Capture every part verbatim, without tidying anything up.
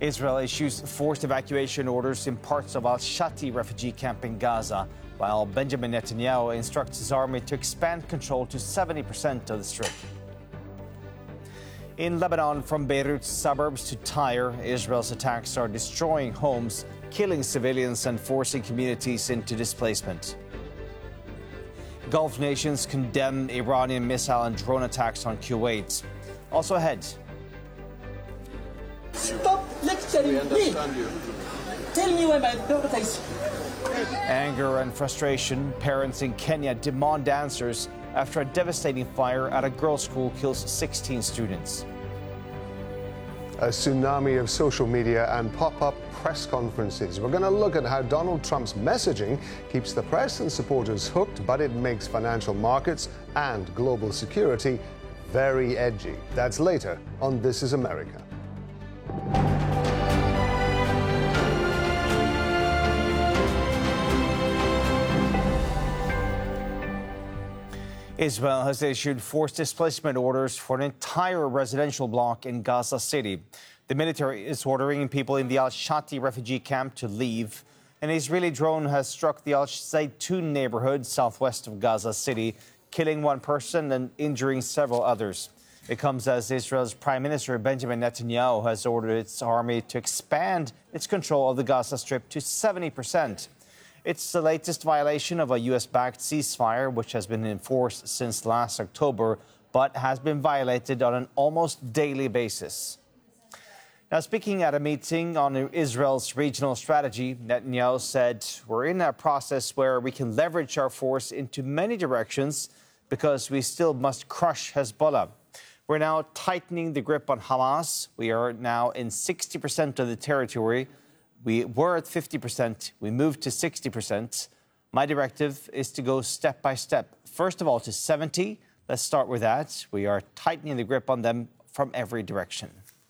Israel issues forced evacuation orders in parts of al-Shati refugee camp in Gaza, while Benjamin Netanyahu instructs his army to expand control to seventy percent of the Strip. In Lebanon, from Beirut's suburbs to Tyre, Israel's attacks are destroying homes, killing civilians and forcing communities into displacement. Gulf nations condemn Iranian missile and drone attacks on Kuwait. Also ahead. Stop lecturing me. Tell me why my daughter is. Anger and frustration. Parents in Kenya demand answers after a devastating fire at a girls' school kills sixteen students. A tsunami of social media and pop-up press conferences. We're going to look at how Donald Trump's messaging keeps the press and supporters hooked, but it makes financial markets and global security very edgy. That's later on This Is America. Israel has issued forced displacement orders for an entire residential block in Gaza City. The military is ordering people in the al-Shati refugee camp to leave. An Israeli drone has struck the al-Zaytun neighborhood southwest of Gaza City, killing one person and injuring several others. It comes as Israel's Prime Minister Benjamin Netanyahu has ordered its army to expand its control of the Gaza Strip to seventy percent. It's the latest violation of a U S-backed ceasefire, which has been enforced since last October, but has been violated on an almost daily basis. Now, speaking at a meeting on Israel's regional strategy, Netanyahu said, "We're in a process where we can leverage our force into many directions because we still must crush Hezbollah. We're now tightening the grip on Hamas. We are now in sixty percent of the territory. We were at fifty percent. We moved to sixty percent. My directive is to go step by step. First of all, to seventy. Let's start with that. We are tightening the grip on them from every direction."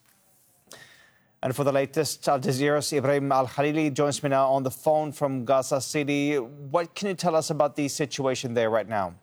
And for the latest, Al Jazeera's Ibrahim Al-Khalili joins me now on the phone from Gaza City. What can you tell us about the situation there right now?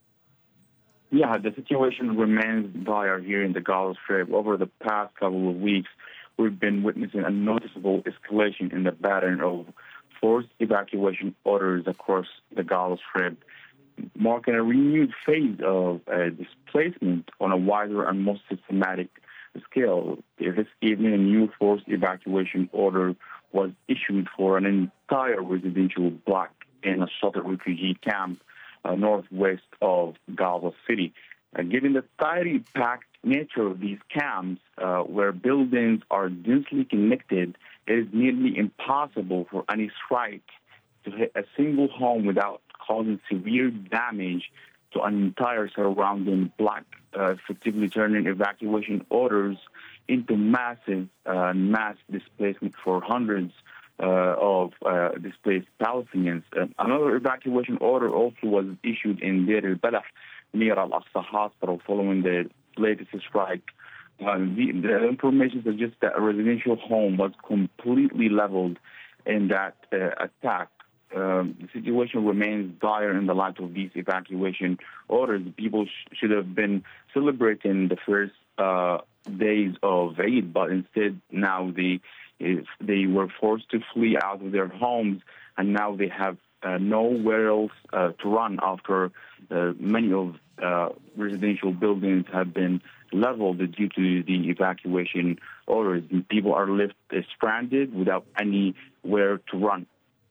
Yeah, the situation remains dire here in the Gaza Strip. Over the past couple of weeks, we've been witnessing a noticeable escalation in the pattern of forced evacuation orders across the Gaza Strip, marking a renewed phase of uh, displacement on a wider and more systematic scale. This evening, a new forced evacuation order was issued for an entire residential block in a sheltered refugee camp uh, northwest of Gaza City. Uh, given the tightly packed nature of these camps, uh, where buildings are densely connected, it is nearly impossible for any strike to hit a single home without causing severe damage to an entire surrounding block, uh, effectively turning evacuation orders into massive uh, mass displacement for hundreds uh, of uh, displaced Palestinians. Uh, another evacuation order also was issued in Deir al-Balah, near Al-Aqsa Hospital, following the latest strike. Uh, the, the information suggests that a residential home was completely leveled in that uh, attack. Um, the situation remains dire in the light of these evacuation orders. People sh- should have been celebrating the first uh, days of Eid, but instead now they, if they were forced to flee out of their homes, and now they have uh, nowhere else uh, to run after uh, many of uh, residential buildings have been leveled due to the evacuation orders. And people are left uh, stranded without anywhere to run.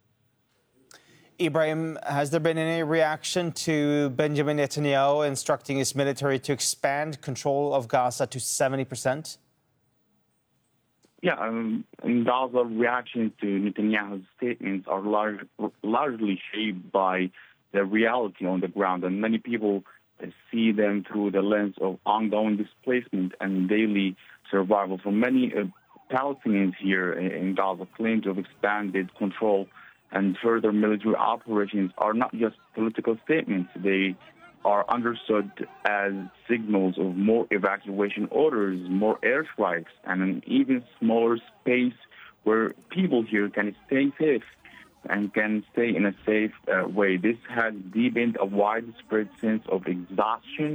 Ibrahim, has there been any reaction to Benjamin Netanyahu instructing his military to expand control of Gaza to seventy percent? Yeah, um, in Gaza, reactions to Netanyahu's statements are large, largely shaped by the reality on the ground, and many people uh, see them through the lens of ongoing displacement and daily survival. For many uh, Palestinians here in Gaza, claims of expanded control and further military operations are not just political statements. They are understood as signals of more evacuation orders, more airstrikes, and an even smaller space where people here can stay safe and can stay in a safe uh, way. This has deepened a widespread sense of exhaustion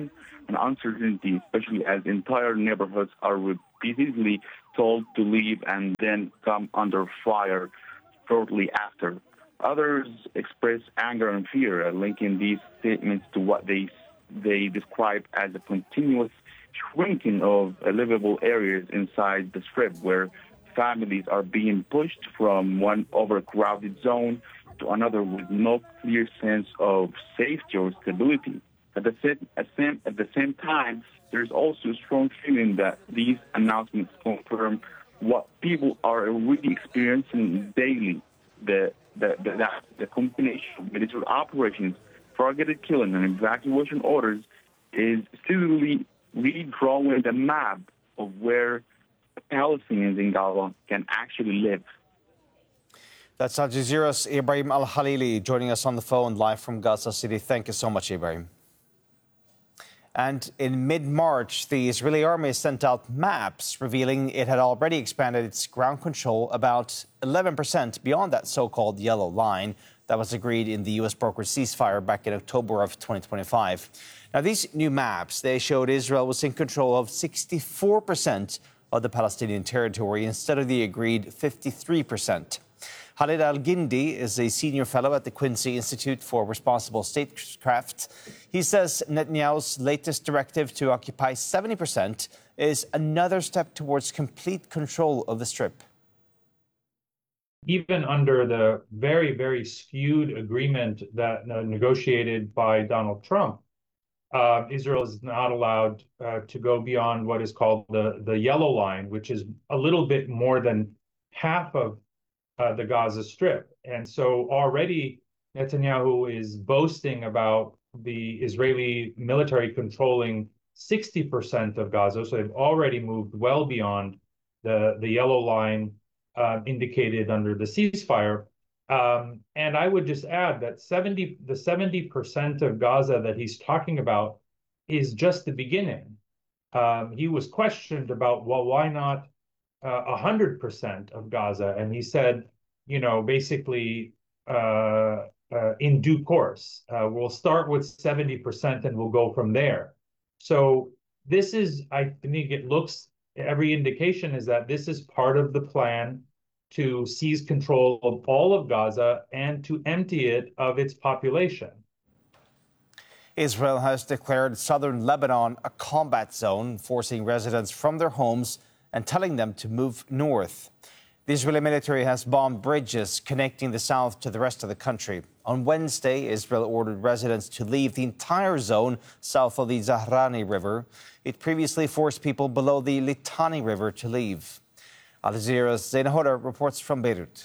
and uncertainty, especially as entire neighborhoods are repeatedly told to leave and then come under fire shortly after. Others express anger and fear, linking these statements to what they they describe as a continuous shrinking of livable areas inside the Strip, where families are being pushed from one overcrowded zone to another with no clear sense of safety or stability. At the same, at the same time, there's also a strong feeling that these announcements confirm what people are already experiencing daily, the, the, the, the combination of military operations, targeted killing, and evacuation orders is steadily redrawing the map of where Palestinians in Gaza can actually live. That's Al Jazeera's Ibrahim Al-Khalili joining us on the phone live from Gaza City. Thank you so much, Ibrahim. And in mid-March, the Israeli army sent out maps revealing it had already expanded its ground control about eleven percent beyond that so-called yellow line that was agreed in the U S-brokered ceasefire back in October of twenty twenty-five. Now, these new maps, they showed Israel was in control of sixty-four percent of the Palestinian territory instead of the agreed fifty-three percent. Khalid Al-Gindi is a senior fellow at the Quincy Institute for Responsible Statecraft. He says Netanyahu's latest directive to occupy seventy percent is another step towards complete control of the Strip. Even under the very, very skewed agreement that uh, negotiated by Donald Trump, uh, Israel is not allowed uh, to go beyond what is called the, the yellow line, which is a little bit more than half of uh, the Gaza Strip. And so already Netanyahu is boasting about the Israeli military controlling sixty percent of Gaza. So they've already moved well beyond the, the yellow line Uh, indicated under the ceasefire. Um, and I would just add that seventy, the seventy percent of Gaza that he's talking about is just the beginning. Um, he was questioned about, well, why not uh, one hundred percent of Gaza? And he said, you know, basically, uh, uh, in due course, uh, we'll start with seventy percent and we'll go from there. So this is, I think it looks, every indication is that this is part of the plan to seize control of all of Gaza and to empty it of its population. Israel has declared southern Lebanon a combat zone, forcing residents from their homes and telling them to move north. The Israeli military has bombed bridges connecting the south to the rest of the country. On Wednesday, Israel ordered residents to leave the entire zone south of the Zahrani River. It previously forced people below the Litani River to leave. Al Jazeera's Zaina Hoda reports from Beirut.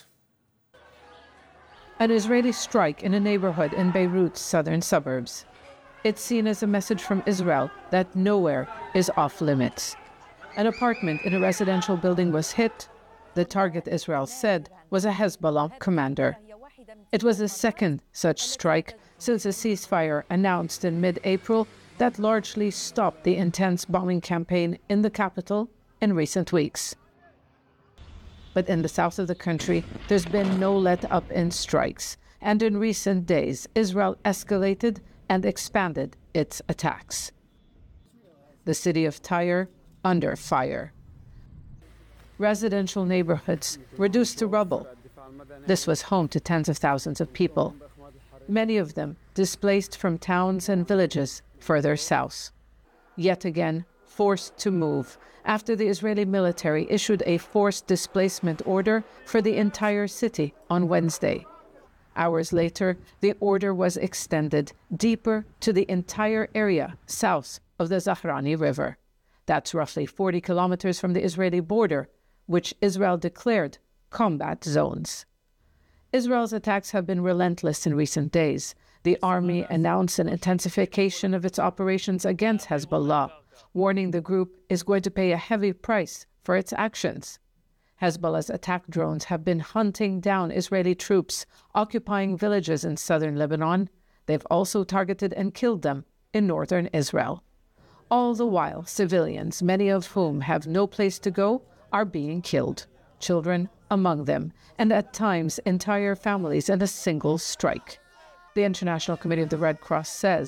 An Israeli strike in a neighborhood in Beirut's southern suburbs. It's seen as a message from Israel that nowhere is off limits. An apartment in a residential building was hit. The target, Israel said, was a Hezbollah commander. It was the second such strike since a ceasefire announced in mid-April that largely stopped the intense bombing campaign in the capital in recent weeks. But in the south of the country, there's been no let-up in strikes. And in recent days, Israel escalated and expanded its attacks. The city of Tyre under fire. Residential neighborhoods reduced to rubble. This was home to tens of thousands of people, many of them displaced from towns and villages further south. Yet again, forced to move after the Israeli military issued a forced displacement order for the entire city on Wednesday. Hours later, the order was extended deeper to the entire area south of the Zahrani River. That's roughly forty kilometers from the Israeli border, which Israel declared combat zones. Israel's attacks have been relentless in recent days. The army announced an intensification of its operations against Hezbollah, warning the group is going to pay a heavy price for its actions. Hezbollah's attack drones have been hunting down Israeli troops occupying villages in southern Lebanon. They've also targeted and killed them in northern Israel. All the while, civilians, many of whom have no place to go, are being killed, children among them, and at times entire families in a single strike. The International Committee of the Red Cross says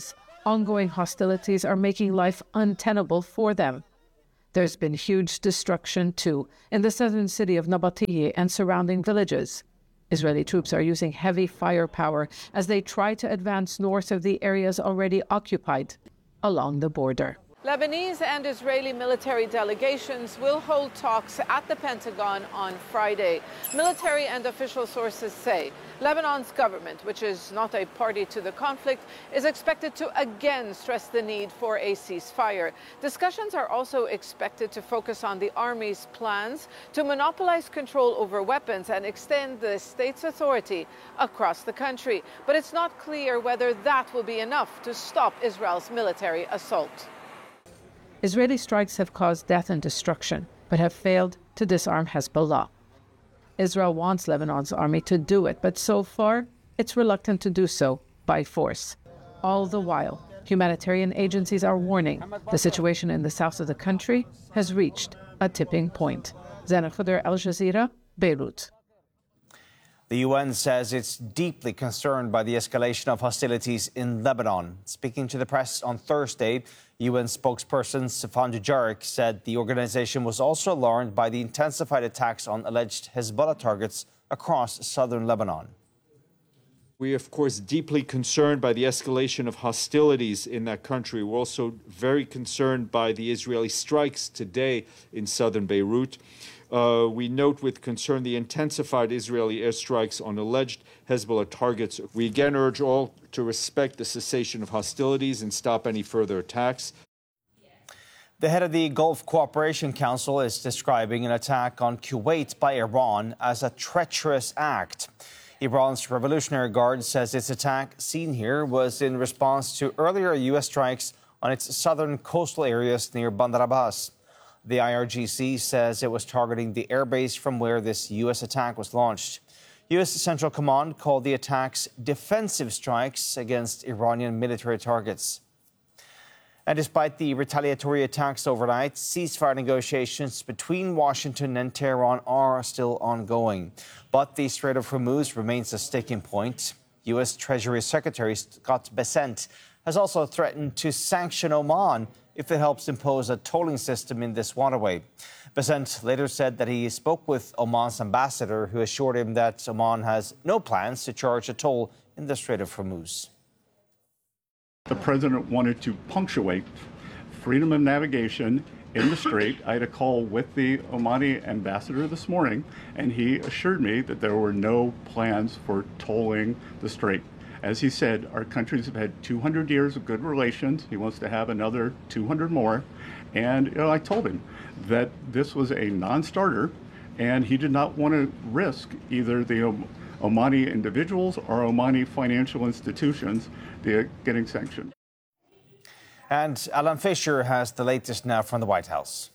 Ongoing hostilities are making life untenable for them. There's been huge destruction, too, in the southern city of Nabateeh and surrounding villages. Israeli troops are using heavy firepower as they try to advance north of the areas already occupied along the border. Lebanese and Israeli military delegations will hold talks at the Pentagon on Friday. Military and official sources say Lebanon's government, which is not a party to the conflict, is expected to again stress the need for a ceasefire. Discussions are also expected to focus on the army's plans to monopolize control over weapons and extend the state's authority across the country. But it's not clear whether that will be enough to stop Israel's military assault. Israeli strikes have caused death and destruction, but have failed to disarm Hezbollah. Israel wants Lebanon's army to do it, but so far, it's reluctant to do so by force. All the while, humanitarian agencies are warning the situation in the south of the country has reached a tipping point. Zainab Khuder, Al Jazeera, Beirut. The U N says it's deeply concerned by the escalation of hostilities in Lebanon. Speaking to the press on Thursday, U N spokesperson Stefan Dujarric said the organization was also alarmed by the intensified attacks on alleged Hezbollah targets across southern Lebanon. We are, of course, deeply concerned by the escalation of hostilities in that country. We're also very concerned by the Israeli strikes today in southern Beirut. Uh, we note with concern the intensified Israeli airstrikes on alleged Hezbollah targets. We again urge all to respect the cessation of hostilities and stop any further attacks. The head of the Gulf Cooperation Council is describing an attack on Kuwait by Iran as a treacherous act. Iran's Revolutionary Guard says its attack, seen here, was in response to earlier U S strikes on its southern coastal areas near Bandar Abbas. The I R G C says it was targeting the airbase from where this U S attack was launched. U S Central Command called the attacks defensive strikes against Iranian military targets. And despite the retaliatory attacks overnight, ceasefire negotiations between Washington and Tehran are still ongoing. But the Strait of Hormuz remains a sticking point. U S Treasury Secretary Scott Bessent has also threatened to sanction Oman if it helps impose a tolling system in this waterway. Bessent later said that he spoke with Oman's ambassador, who assured him that Oman has no plans to charge a toll in the Strait of Hormuz. The president wanted to punctuate freedom of navigation in the strait. I had a call with the Omani ambassador this morning, and he assured me that there were no plans for tolling the strait. As he said, our countries have had two hundred years of good relations. He wants to have another two hundred more. And you know, I told him that this was a non-starter, and he did not want to risk either the Om- Omani individuals or Omani financial institutions getting sanctioned. And Alan Fisher has the latest now from the White House.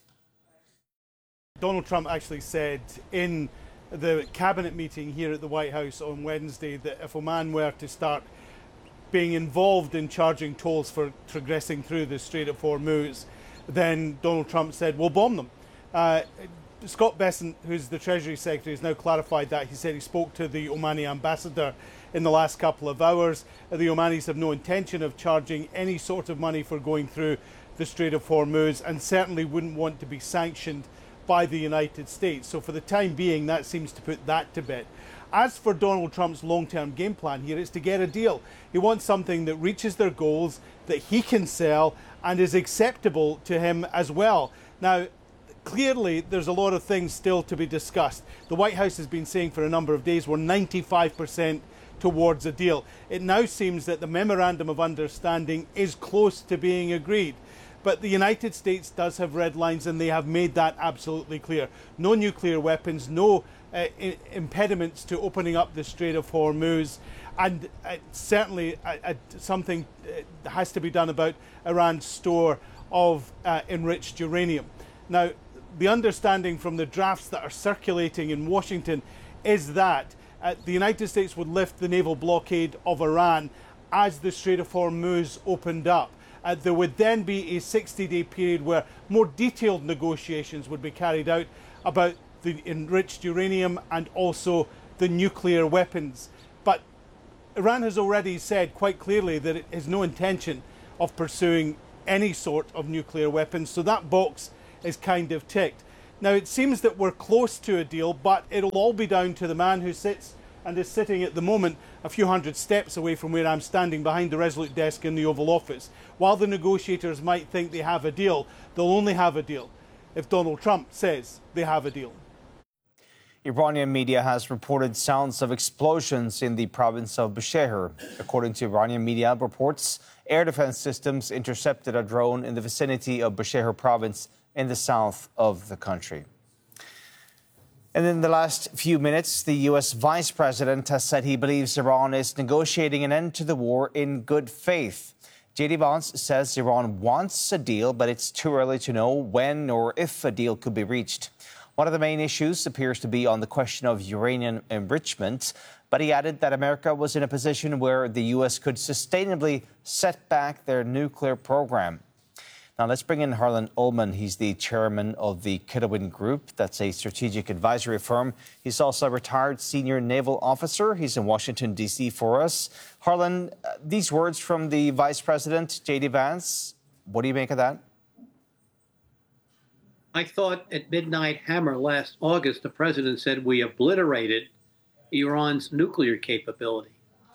Donald Trump actually said in the cabinet meeting here at the White House on Wednesday that if Oman were to start being involved in charging tolls for progressing through the Strait of Hormuz, then Donald Trump said, we'll bomb them. Uh, Scott Bessent, who's the Treasury Secretary, has now clarified that. He said he spoke to the Omani ambassador in the last couple of hours. The Omanis have no intention of charging any sort of money for going through the Strait of Hormuz and certainly wouldn't want to be sanctioned by the United States. So for the time being, that seems to put that to bed. As for Donald Trump's long-term game plan here, it's to get a deal. He wants something that reaches their goals, that he can sell, and is acceptable to him as well. Now, clearly, there's a lot of things still to be discussed. The White House has been saying for a number of days we're ninety-five percent towards a deal. It now seems that the memorandum of understanding is close to being agreed. But the United States does have red lines, and they have made that absolutely clear. No nuclear weapons, no uh, I- impediments to opening up the Strait of Hormuz, and uh, certainly uh, uh, something uh, has to be done about Iran's store of uh, enriched uranium. Now, the understanding from the drafts that are circulating in Washington is that uh, the United States would lift the naval blockade of Iran as the Strait of Hormuz opened up. Uh, there would then be a sixty-day period where more detailed negotiations would be carried out about the enriched uranium and also the nuclear weapons. But Iran has already said quite clearly that it has no intention of pursuing any sort of nuclear weapons. So that box is kind of ticked. Now, it seems that we're close to a deal, but it'll all be down to the man who sits and is sitting at the moment a few hundred steps away from where I'm standing behind the Resolute desk in the Oval Office. While the negotiators might think they have a deal, they'll only have a deal if Donald Trump says they have a deal. Iranian media has reported sounds of explosions in the province of Bushehr. According to Iranian media reports, air defense systems intercepted a drone in the vicinity of Bushehr province in the south of the country. And in the last few minutes, the U S vice president has said he believes Iran is negotiating an end to the war in good faith. J D Vance says Iran wants a deal, but it's too early to know when or if a deal could be reached. One of the main issues appears to be on the question of uranium enrichment, but he added that America was in a position where the U S could sustainably set back their nuclear program. Now, let's bring in Harlan Ullman. He's the chairman of the Kittawin Group. That's a strategic advisory firm. He's also a retired senior naval officer. He's in Washington, D C for us. Harlan, uh, these words from the vice president, J D Vance, what do you make of that? I thought at Midnight Hammer last August, the president said we obliterated Iran's nuclear capability.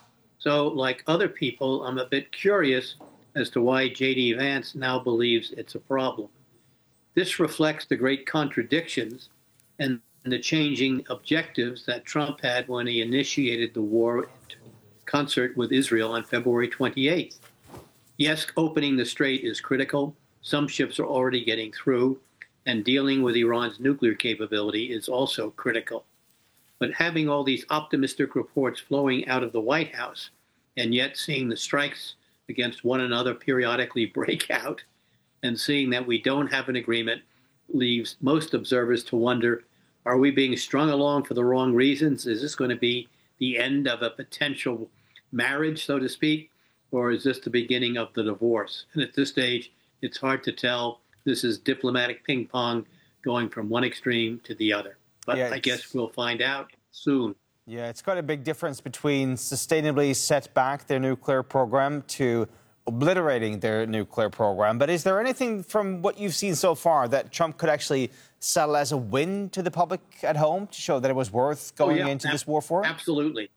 So, like other people, I'm a bit curious as to why J D Vance now believes it's a problem. This reflects the great contradictions and the changing objectives that Trump had when he initiated the war in concert with Israel on February twenty-eighth. Yes, opening the strait is critical. Some ships are already getting through, and dealing with Iran's nuclear capability is also critical. But having all these optimistic reports flowing out of the White House, and yet seeing the strikes against one another periodically break out, and seeing that we don't have an agreement, leaves most observers to wonder, are we being strung along for the wrong reasons? Is this going to be the end of a potential marriage, so to speak, or is this the beginning of the divorce? And at this stage, it's hard to tell. This is diplomatic ping pong going from one extreme to the other. But yeah, I guess we'll find out soon. Yeah, it's quite a big difference between sustainably set back their nuclear program to obliterating their nuclear program. But is there anything from what you've seen so far that Trump could actually sell as a win to the public at home to show that it was worth going oh, yeah, into ab- this war for? Absolutely.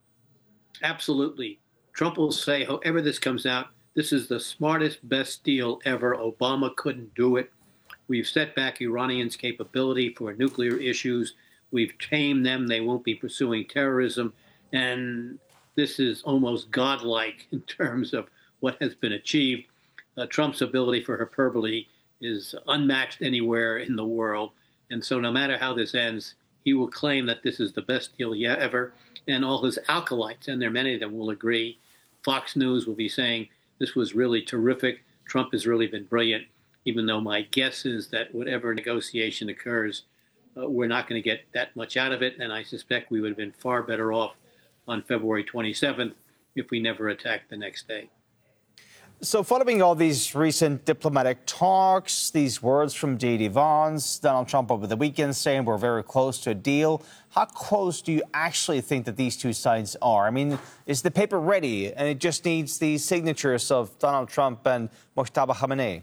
Absolutely. Trump will say, however this comes out, this is the smartest, best deal ever. Obama couldn't do it. We've set back Iranians' capability for nuclear issues. We've tamed them. They won't be pursuing terrorism. And this is almost godlike in terms of what has been achieved. Uh, Trump's ability for hyperbole is unmatched anywhere in the world. And so no matter how this ends, he will claim that this is the best deal yet ever. And all his acolytes, and there are many of them, will agree. Fox News will be saying this was really terrific. Trump has really been brilliant, even though my guess is that whatever negotiation occurs, uh, we're not going to get that much out of it. And I suspect we would have been far better off on February twenty-seventh if we never attacked the next day. So following all these recent diplomatic talks, these words from J D Vance, Donald Trump over the weekend saying we're very close to a deal, how close do you actually think that these two sides are? I mean, is the paper ready and it just needs the signatures of Donald Trump and Mojtaba Khamenei?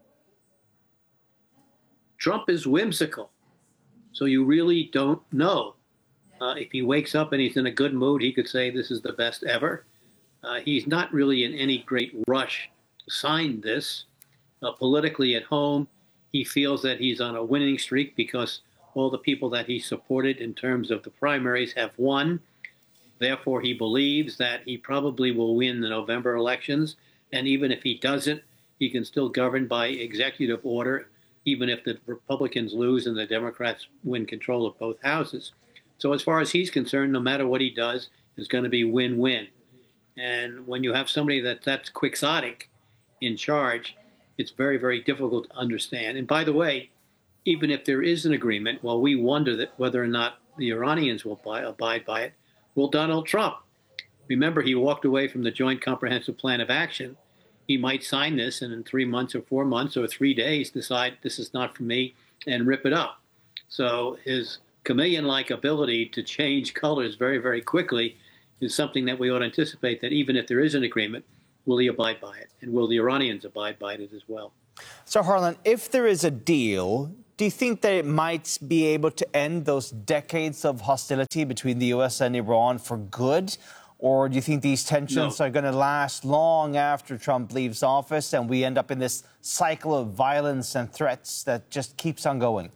Trump is whimsical, so you really don't know. Uh, if he wakes up and he's in a good mood, he could say this is the best ever. Uh, he's not really in any great rush to sign this. Uh, politically at home, he feels that he's on a winning streak because all the people that he supported in terms of the primaries have won. Therefore, he believes that he probably will win the November elections. And even if he doesn't, he can still govern by executive order, even if the Republicans lose and the Democrats win control of both houses. So as far as he's concerned, no matter what he does, it's going to be win-win. And when you have somebody that, that's quixotic in charge, it's very, very difficult to understand. And by the way, even if there is an agreement, while we wonder that whether or not the Iranians will buy, abide by it, will Donald Trump? Remember, he walked away from the Joint Comprehensive Plan of Action. He might sign this and in three months or four months or three days decide this is not for me and rip it up. So his chameleon-like ability to change colors very, very quickly is something that we ought to anticipate that even if there is an agreement, will he abide by it? And will the Iranians abide by it as well? So, Harlan, if there is a deal, do you think that it might be able to end those decades of hostility between the U S and Iran for good? Or do you think these tensions No. are going to last long after Trump leaves office and we end up in this cycle of violence and threats that just keeps on going?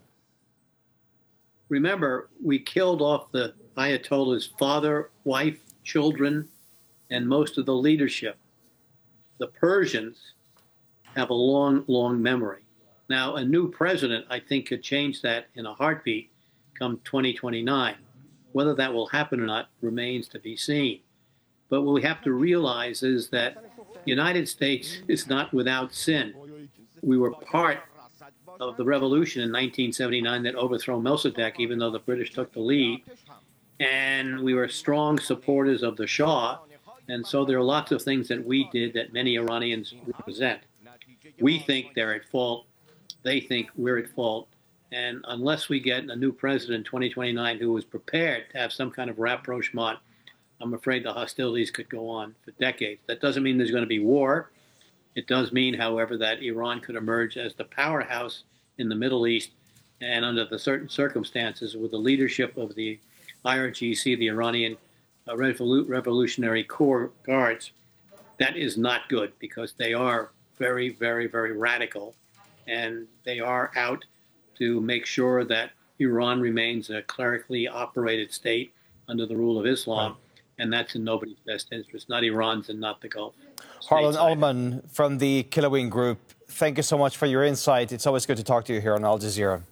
Remember, we killed off the Ayatollah's father, wife, children, and most of the leadership. The Persians have a long, long memory. Now, a new president, I think, could change that in a heartbeat come twenty twenty-nine. Whether that will happen or not remains to be seen. But what we have to realize is that the United States is not without sin. We were part of the revolution in nineteen seventy-nine that overthrew Mossadegh, even though the British took the lead. And we were strong supporters of the Shah. And so there are lots of things that we did that many Iranians represent. We think they're at fault. They think we're at fault. And unless we get a new president in twenty twenty-nine who is prepared to have some kind of rapprochement, I'm afraid the hostilities could go on for decades. That doesn't mean there's going to be war. It does mean, however, that Iran could emerge as the powerhouse in the Middle East, and under the certain circumstances, with the leadership of the I R G C, the Iranian uh, Revolu- Revolutionary Corps Guards. That is not good because they are very, very, very radical, and they are out to make sure that Iran remains a clerically operated state under the rule of Islam, and that's in nobody's best interest, not Iran's and not the Gulf. Harlan Ullman from the Kilawin Group, thank you so much for your insight. It's always good to talk to you here on Al Jazeera.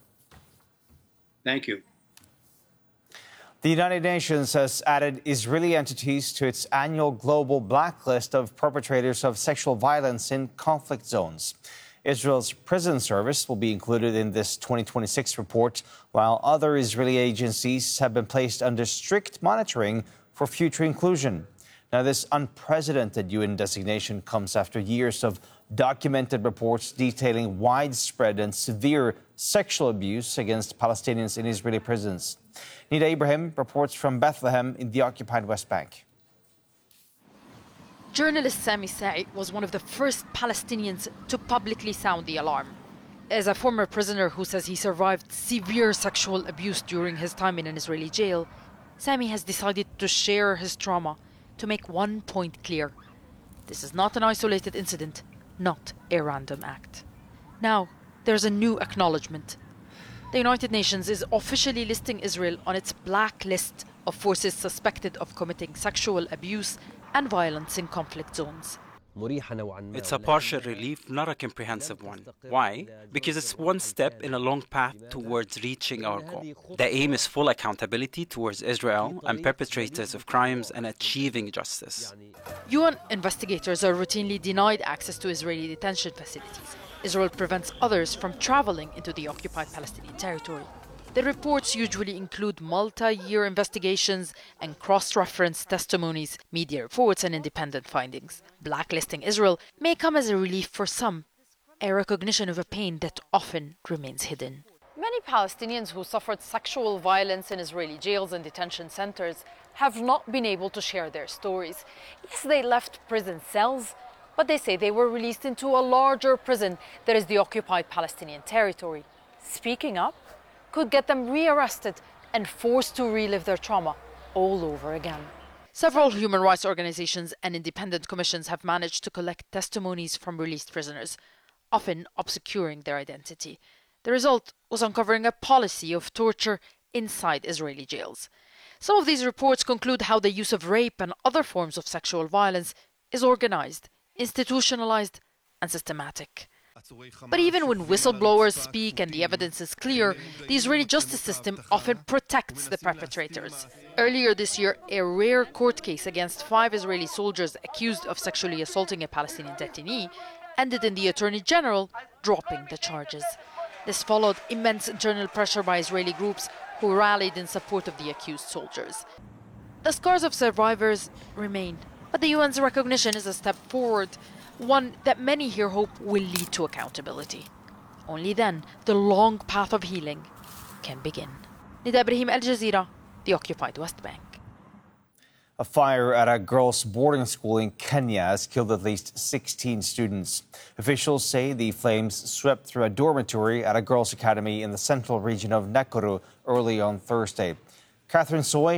Thank you. The United Nations has added Israeli entities to its annual global blacklist of perpetrators of sexual violence in conflict zones. Israel's prison service will be included in this twenty twenty-six report, while other Israeli agencies have been placed under strict monitoring for future inclusion. Now, this unprecedented U N designation comes after years of documented reports detailing widespread and severe sexual abuse against Palestinians in Israeli prisons. Nida Ibrahim reports from Bethlehem in the occupied West Bank. Journalist Sami Sa'i was one of the first Palestinians to publicly sound the alarm. As a former prisoner who says he survived severe sexual abuse during his time in an Israeli jail, Sami has decided to share his trauma to make one point clear. This is not an isolated incident, not a random act. Now, there's a new acknowledgement. The United Nations is officially listing Israel on its black list of forces suspected of committing sexual abuse and violence in conflict zones. It's a partial relief, not a comprehensive one. Why? Because it's one step in a long path towards reaching our goal. The aim is full accountability towards Israel and perpetrators of crimes and achieving justice. U N investigators are routinely denied access to Israeli detention facilities. Israel prevents others from traveling into the occupied Palestinian territory. The reports usually include multi-year investigations and cross-reference testimonies, media reports and independent findings. Blacklisting Israel may come as a relief for some, a recognition of a pain that often remains hidden. Many Palestinians who suffered sexual violence in Israeli jails and detention centers have not been able to share their stories. Yes, they left prison cells, but they say they were released into a larger prison that is the occupied Palestinian territory. Speaking up could get them rearrested and forced to relive their trauma all over again. Several human rights organizations and independent commissions have managed to collect testimonies from released prisoners, often obscuring their identity. The result was uncovering a policy of torture inside Israeli jails. Some of these reports conclude how the use of rape and other forms of sexual violence is organized, institutionalized, and systematic. But even when whistleblowers speak and the evidence is clear, the Israeli justice system often protects the perpetrators. Earlier this year, a rare court case against five Israeli soldiers accused of sexually assaulting a Palestinian detainee ended in the Attorney General dropping the charges. This followed immense internal pressure by Israeli groups who rallied in support of the accused soldiers. The scars of survivors remain, but the U N's recognition is a step forward, one that many here hope will lead to accountability. Only then the long path of healing can begin. Nida Ibrahim, Al Jazeera, the occupied West Bank. A fire at a girls' boarding school in Kenya has killed at least sixteen students. Officials say the flames swept through a dormitory at a girls' academy in the central region of Nakuru early on Thursday. Catherine Soy